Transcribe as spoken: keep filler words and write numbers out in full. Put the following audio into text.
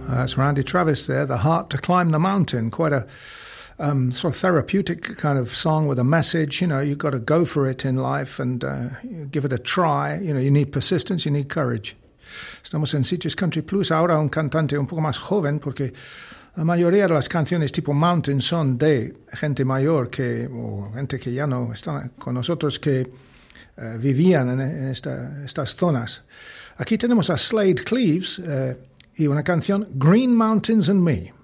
That's Randy Travis there, The Heart to Climb the Mountain. Quite a um, sort of therapeutic kind of song with a message. You know, you've got to go for it in life and uh, give it a try. You know, you need persistence, you need courage. Estamos en Sitges Country Plus, ahora un cantante un poco más joven, porque la mayoría de las canciones tipo Mountain son de gente mayor, que, o gente que ya no está con nosotros, que uh, vivían en, en esta, estas zonas. Aquí tenemos a Slade Cleaves uh, y una canción, Green Mountains and Me.